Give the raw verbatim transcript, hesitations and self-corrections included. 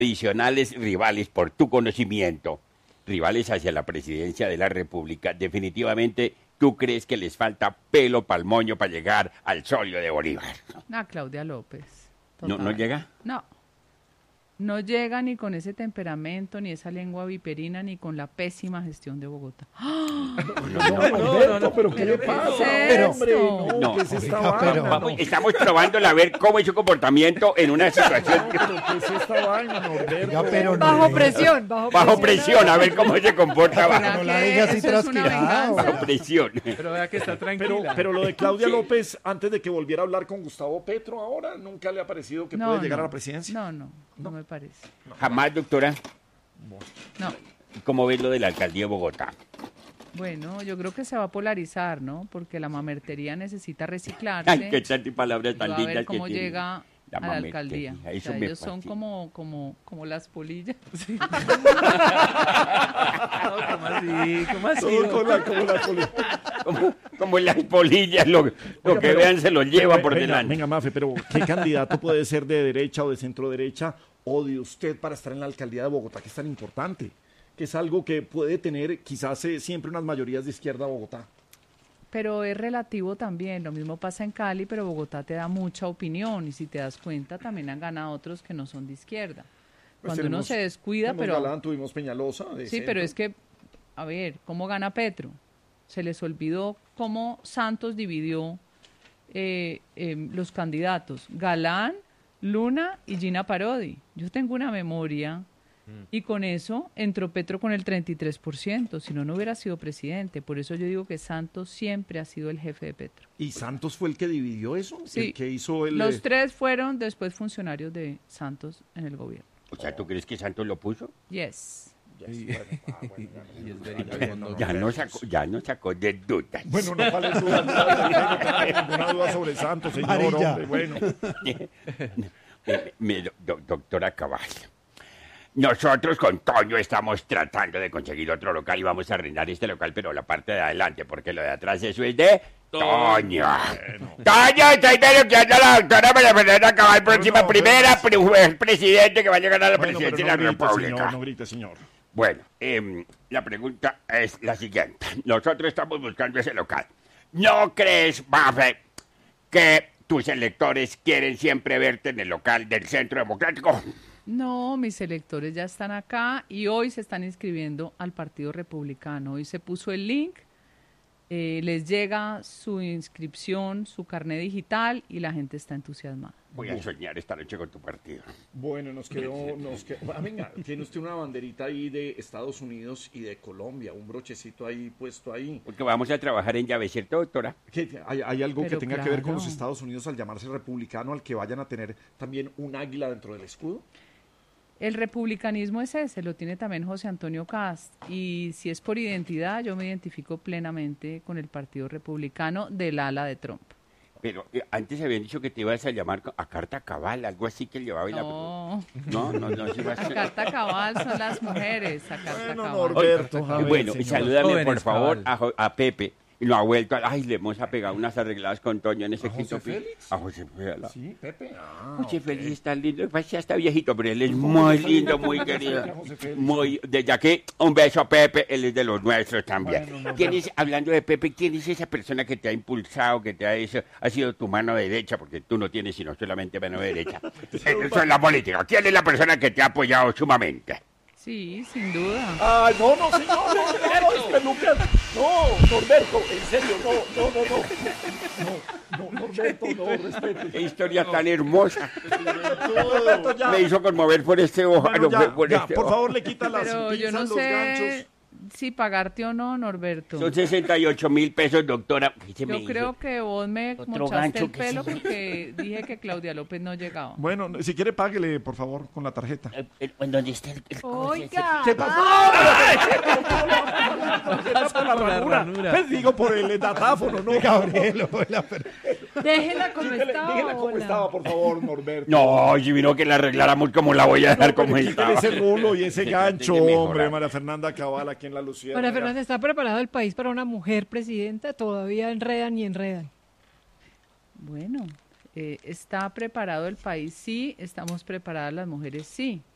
tradicionales rivales por tu conocimiento, rivales hacia la presidencia de la República, definitivamente tú crees que les falta pelo pa'l moño para llegar al solio de Bolívar. Ah, Claudia López. ¿No, ¿No llega? No. No llega ni con ese temperamento, ni esa lengua viperina, ni con la pésima gestión de Bogotá. ¡Oh! No, no, no, no, no, pero ¿qué le pasa? Pero, hombre, no, no, ¿qué es esta pero, vaina? vamos, No. estamos probándolo a ver cómo es su comportamiento en una situación Pero ¿qué es esta vaina, Norberto? Oiga, pero no Bajo le- presión, bajo presión. bajo presión, a ver cómo se comporta ¿Será bajo, la que deje así eso es una trasquilado. venganza? bajo presión. Pero vea que está tranquila. Pero, pero lo de Claudia López, antes de que volviera a hablar con Gustavo Petro ahora, ¿nunca le ha parecido que No, puede llegar no. a la presidencia? No, no, no me parece. Jamás, doctora, No. ¿cómo ves lo de la alcaldía de Bogotá? Bueno, yo creo que se va a polarizar, ¿no? Porque la mamertería necesita reciclarse. Ay, qué tantas palabras Y tan va a lindas ver que cómo tiene. llega La a la mamertería, alcaldía. O eso sea, me ellos son fascina. como, como, como las polillas. Sí. No, ¿cómo así? ¿Cómo así? Todo con la, con la poli- Como, como las polillas, lo, lo Oiga, que pero- vean se lo lleva pero, por venga, delante. Venga, Mafe, pero ¿qué candidato puede ser de derecha o de centro derecha o de usted para estar en la alcaldía de Bogotá, que es tan importante? Que es algo que puede tener quizás eh, siempre unas mayorías de izquierda a Bogotá. Pero es relativo también, lo mismo pasa en Cali, pero Bogotá te da mucha opinión y si te das cuenta también han ganado otros que no son de izquierda. Pues Cuando tenemos- uno se descuida, tuvimos pero... Galán, tuvimos Peñalosa. de Sí, pero centro. es que, a ver, ¿cómo gana Petro? Se les olvidó cómo Santos dividió eh, eh, los candidatos. Galán, Luna y Gina Parodi. Yo tengo una memoria y con eso entró Petro con el treinta y tres por ciento, si no, no hubiera sido presidente. Por eso yo digo que Santos siempre ha sido el jefe de Petro. ¿Y Santos fue el que dividió eso? Sí. El que hizo el... Los eh, tres fueron después funcionarios de Santos en el gobierno. O sea, ¿tú crees que Santos lo puso? Yes. Y es verídico. Ya no sacó, ya no sacó de dudas. Bueno, no vale duda, no vale ninguna duda sobre Santos, señor, Amarilla. hombre, bueno. Eh, mi do- do- doctora Cabal, nosotros con Toño estamos tratando de conseguir otro local y vamos a arrendar este local, pero la parte de adelante, porque lo de atrás eso es de Toño. Toño, estoy denunciando a la doctora María Fernanda Cabal, próxima no, primera pre- presidente que va a llegar a la Bueno, pero presidencia no de la grite, República. señor, no grite, señor. Bueno, em, la pregunta es la siguiente. Nosotros estamos buscando ese local. ¿No crees, Mafe, que tus electores quieren siempre verte en el local del Centro Democrático? No, mis electores ya están acá y hoy se están inscribiendo al Partido Republicano. Hoy se puso el link, eh, les llega su inscripción, su carnet digital y la gente está entusiasmada. Voy a soñar esta noche con tu partido. Bueno, nos quedó, nos quedó, ah, venga, tiene usted una banderita ahí de Estados Unidos y de Colombia, un brochecito ahí puesto ahí. Porque vamos a trabajar en llave, ¿cierto, doctora? ¿Qué, hay, hay algo Pero que tenga que ver con los claro. Estados Unidos al llamarse republicano, al que vayan a tener también un águila dentro del escudo? El republicanismo es ese, lo tiene también José Antonio Cast. Y si es por identidad, yo me identifico plenamente con el Partido Republicano del ala de Trump. Pero eh, antes habían dicho que te ibas a llamar a carta cabal, algo así que llevaba y la... No, No, no, no. se iba a a hacer- carta cabal son las mujeres, a carta Bueno, cabal. Norberto, a ver, Bueno, señor. salúdame Jóvenes, por favor cabal. a, Jo- a Pepe. Y lo ha vuelto a... Ay, le hemos apegado unas arregladas con Toño en ese ¿A José quinto piso. Félix? A José Félix. Sí, Pepe. Ah, José ok. Félix está lindo, pues ya está viejito, pero él es muy lindo, muy querido. José Félix. Muy, desde aquí, un beso a Pepe, él es de los nuestros también. Bueno, no, ¿Quién es, hablando de Pepe, quién es esa persona que te ha impulsado, que te ha hecho, ha sido tu mano derecha, porque tú no tienes sino solamente mano derecha? Eso es la política. ¿Quién es la persona que te ha apoyado sumamente? Sí, sin duda. Ay, no, no, señor, no, no, no, es Lucas. No, Norberto, en serio, no, no, no, no. No, no, Norberto, no, respete. Qué historia tan hermosa. Norberto, ya. Me hizo conmover por este ojo. Bueno, no, ya, por ya, este por ojo. favor, le quita las Pero yo pinzas, no los sé ganchos. si pagarte o no, Norberto. Son sesenta y ocho mil pesos, doctora. ¿Qué se me Yo hizo? creo que vos me Otro mochaste gancho el que pelo sí. porque dije que Claudia López no llegaba. Bueno, si quiere, páguele, por favor, con la tarjeta. Eh, eh, ¿Dónde está el, el Oiga, ¿Qué pasó? Pasa la por la ranura. ranura. Pues digo por el datáfono, ¿no? Gabriel, hola, pero- déjela como Dígale, estaba. dígale cómo hola. estaba, por favor, Norberto. No, si vino que la arregláramos como la voy a dejar como Quítale estaba. ese rulo y ese Sí, gancho, tiene que mejorar. hombre, María Fernanda Cabal, aquí en la Lucía. María Fernanda, ¿está preparado el país para una mujer presidenta? Todavía enredan y enredan. Bueno, eh, ¿está preparado el país? Sí. ¿Estamos preparadas las mujeres? Sí.